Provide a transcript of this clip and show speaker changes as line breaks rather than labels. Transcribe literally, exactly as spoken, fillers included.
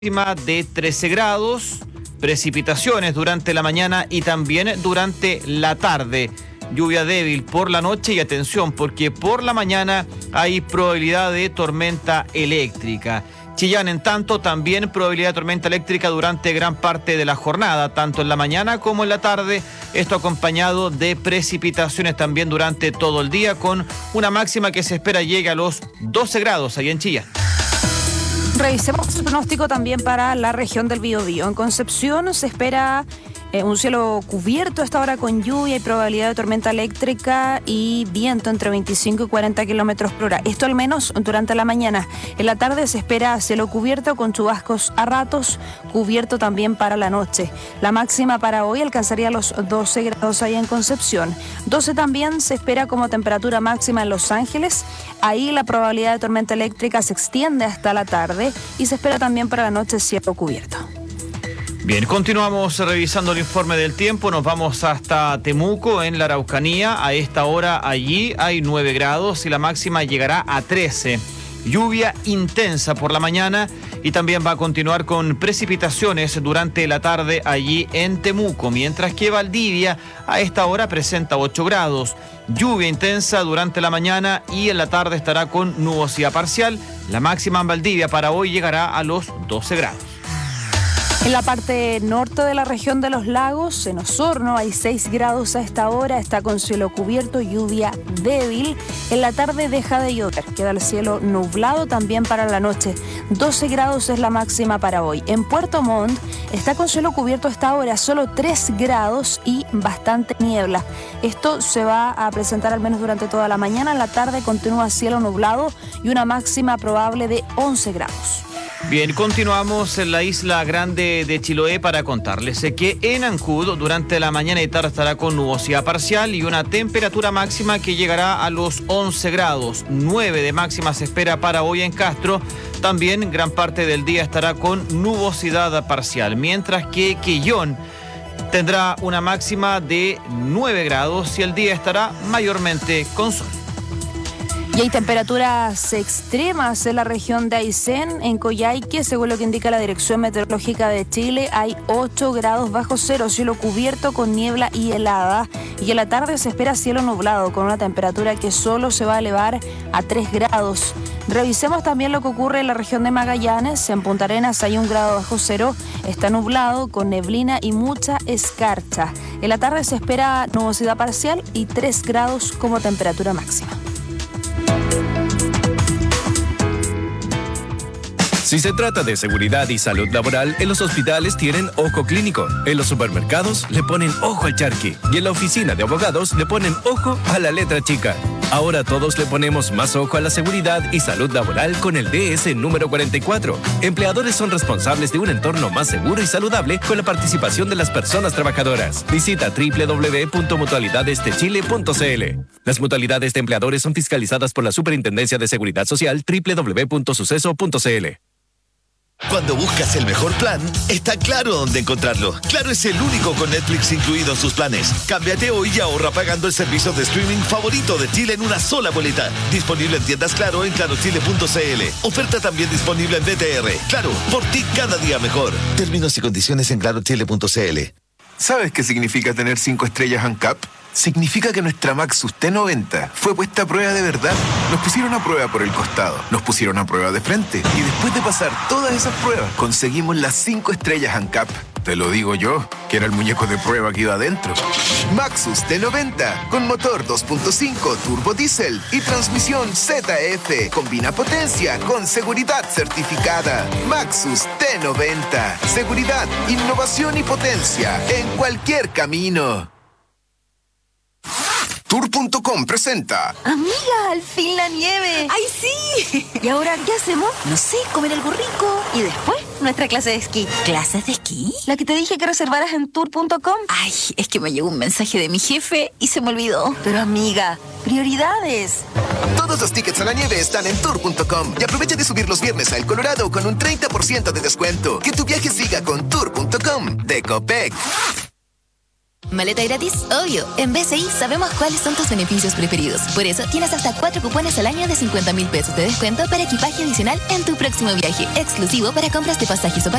De trece grados, precipitaciones durante la mañana y también durante la tarde. Lluvia débil por la noche y atención porque por la mañana hay probabilidad de tormenta eléctrica. Chillán, en tanto, también probabilidad de tormenta eléctrica durante gran parte de la jornada, tanto en la mañana como en la tarde. Esto acompañado de precipitaciones también durante todo el día, con una máxima que se espera llegue a los doce grados allá en Chillán.
Revisemos el pronóstico también para la región del Biobío. En Concepción se espera eh, un cielo cubierto a esta hora con lluvia y probabilidad de tormenta eléctrica y viento entre veinticinco y cuarenta kilómetros por hora. Esto al menos durante la mañana. En la tarde se espera cielo cubierto con chubascos a ratos, cubierto también para la noche. La máxima para hoy alcanzaría los doce grados ahí en Concepción. doce también se espera como temperatura máxima en Los Ángeles. Ahí la probabilidad de tormenta eléctrica se extiende hasta la tarde y se espera también para la noche cielo cubierto.
Bien, continuamos revisando el informe del tiempo. Nos vamos hasta Temuco, en la Araucanía. A esta hora allí hay nueve grados y la máxima llegará a trece. Lluvia intensa por la mañana y también va a continuar con precipitaciones durante la tarde allí en Temuco, mientras que Valdivia a esta hora presenta ocho grados. Lluvia intensa durante la mañana y en la tarde estará con nubosidad parcial. La máxima en Valdivia para hoy llegará a los doce grados.
En la parte norte de la región de los lagos, en Osorno, hay seis grados a esta hora, está con cielo cubierto, lluvia débil. En la tarde deja de llover, queda el cielo nublado también para la noche. doce grados es la máxima para hoy. En Puerto Montt está con cielo cubierto a esta hora, solo tres grados y bastante niebla. Esto se va a presentar al menos durante toda la mañana. En la tarde continúa cielo nublado y una máxima probable de once grados.
Bien, continuamos en la isla grande de Chiloé para contarles que en Ancud durante la mañana y tarde estará con nubosidad parcial y una temperatura máxima que llegará a los once grados. nueve de máxima se espera para hoy en Castro. También gran parte del día estará con nubosidad parcial, mientras que Quillón tendrá una máxima de nueve grados y el día estará mayormente con sol.
Y hay temperaturas extremas en la región de Aysén, en Coyhaique, según lo que indica la Dirección Meteorológica de Chile, hay ocho grados bajo cero, cielo cubierto con niebla y helada. Y en la tarde se espera cielo nublado, con una temperatura que solo se va a elevar a tres grados. Revisemos también lo que ocurre en la región de Magallanes. En Punta Arenas hay un grado bajo cero, está nublado, con neblina y mucha escarcha. En la tarde se espera nubosidad parcial y tres grados como temperatura máxima.
Si se trata de seguridad y salud laboral, en los hospitales tienen ojo clínico, en los supermercados le ponen ojo al charqui y en la oficina de abogados le ponen ojo a la letra chica. Ahora todos le ponemos más ojo a la seguridad y salud laboral con el D S número cuarenta y cuatro. Empleadores son responsables de un entorno más seguro y saludable con la participación de las personas trabajadoras. Visita doble u doble u doble u punto mutualidades de chile punto c l. Las mutualidades de empleadores son fiscalizadas por la Superintendencia de Seguridad Social doble u doble u doble u punto suceso punto c l.
Cuando buscas el mejor plan, está claro dónde encontrarlo. Claro es el único con Netflix incluido en sus planes. Cámbiate hoy y ahorra pagando el servicio de streaming favorito de Chile en una sola boleta. Disponible en tiendas Claro en claro chile punto c l. Oferta también disponible en D T R. Claro, por ti cada día mejor. Términos y condiciones en claro chile punto c l.
¿Sabes qué significa tener cinco estrellas ANCAP? Significa que nuestra Maxus T noventa fue puesta a prueba de verdad. Nos pusieron a prueba por el costado, nos pusieron a prueba de frente y después de pasar todas esas pruebas conseguimos las cinco estrellas ANCAP. Te lo digo yo, que era el muñeco de prueba que iba adentro. Maxus T noventa, con motor dos punto cinco turbo diésel y transmisión Z F. Combina potencia con seguridad certificada. Maxus T noventa. Seguridad, innovación y potencia en cualquier camino. Tour punto com presenta.
Amiga, al fin la nieve.
¡Ay, sí!
¿Y ahora qué hacemos?
No sé, comer algo rico.
Y después, nuestra clase de esquí.
¿Clases de esquí?
La que te dije que reservaras en tour punto com.
Ay, es que me llegó un mensaje de mi jefe y se me olvidó.
Pero amiga, prioridades.
Todos los tickets a la nieve están en tour punto com y aprovecha de subir los viernes a El Colorado con un treinta por ciento de descuento. Que tu viaje siga con tour punto com de Copec.
¿Maleta gratis? Obvio. En B C I sabemos cuáles son tus beneficios preferidos. Por eso tienes hasta cuatro cupones al año de cincuenta mil pesos de descuento para equipaje adicional en tu próximo viaje. Exclusivo para compras de pasajes o